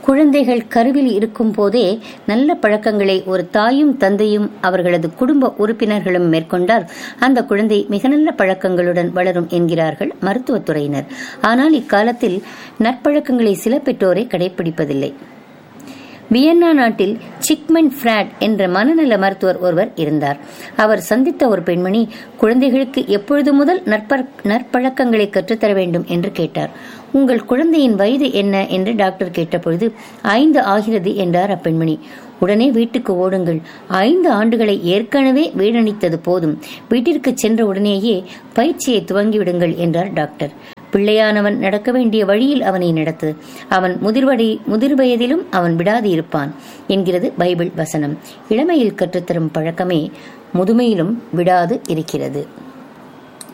குழந்தைகள் கருவில் இருக்கும் போதே நல்ல பழக்கங்களை ஒரு தாயும் தந்தையும் அவர்களது குடும்ப உறுப்பினர்களும் மேற்கொண்டால் அந்த குழந்தை மிக நல்ல பழக்கங்களுடன் வளரும் என்கிறார்கள் மருத்துவத்துறையினர். ஆனால் இக்காலத்தில் நற்பழக்கங்களை சில பெற்றோரை கடைபிடிப்பதில்லை. வியன்னா நாட்டில் சிக்மன் ஃபிராட் என்ற மனநல மருத்துவர் ஒருவர் இருந்தார். அவர் சந்தித்த ஒரு பெண்மணி குழந்தைகளுக்கு எப்பொழுது முதல் நற்பழக்கங்களை கற்றுத்தர வேண்டும் என்று கேட்டார். உங்கள் குழந்தையின் வயது என்ன என்று டாக்டர் கேட்டபொழுது 5 ஆகிறது என்றார் அப்பெண்மணி. உடனே வீட்டுக்கு ஓடுங்கள், 5 ஆண்டுகளை ஏற்கனவே வீணடித்தது போதும், வீட்டிற்கு சென்ற உடனேயே பயிற்சியை துவங்கிவிடுங்கள் என்றார் டாக்டர். பிள்ளையானவன் நடக்க வேண்டிய வழியில் அவனை நடத்து, அவன் முதிர் வயதிலும் அவன் விடாது இருப்பான் என்கிறது பைபிள் வசனம். இளமையில் கற்றுத்தரும் பழக்கமே முதுமையிலும் விடாது இருக்கிறது.